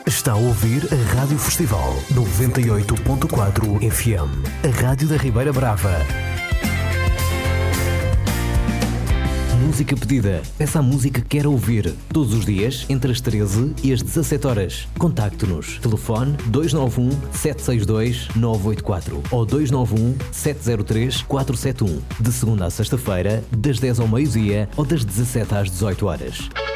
Está a ouvir a Rádio Festival 98.4 FM, a Rádio da Ribeira Brava. Música pedida. Peça a música que quer ouvir. Todos os dias, entre as 13 e as 17 horas. Contacte-nos. Telefone 291-762-984 ou 291-703-471. De segunda a sexta-feira, das 10 ao meio-dia ou das 17 às 18 horas.